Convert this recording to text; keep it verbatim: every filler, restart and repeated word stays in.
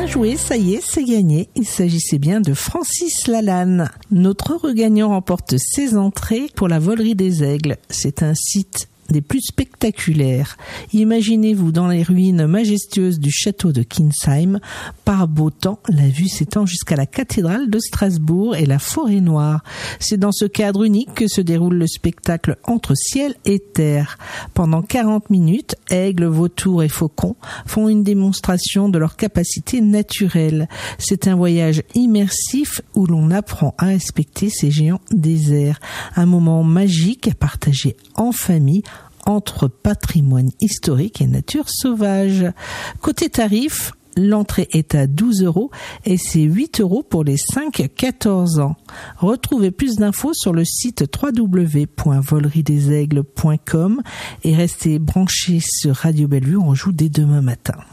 Bien joué, ça y est, c'est gagné. Il s'agissait bien de Francis Lalanne. Notre heureux gagnant remporte ses entrées pour la Volerie des Aigles. C'est un site des plus spectaculaires. Imaginez-vous dans les ruines majestueuses du château de Kinsheim, par beau temps, la vue s'étend jusqu'à la cathédrale de Strasbourg et la forêt noire. C'est dans ce cadre unique que se déroule le spectacle Entre ciel et terre. Pendant quarante minutes, aigles, vautours et faucons font une démonstration de leur capacité naturelle. C'est un voyage immersif où l'on apprend à respecter ces géants déserts. Un moment magique à partager en famille, entre patrimoine historique et nature sauvage. Côté tarif, l'entrée est à douze euros et c'est huit euros pour les cinq à quatorze ans. Retrouvez plus d'infos sur le site w w w point volerie des aigles point com et restez branchés sur Radio Bellevue, on joue dès demain matin.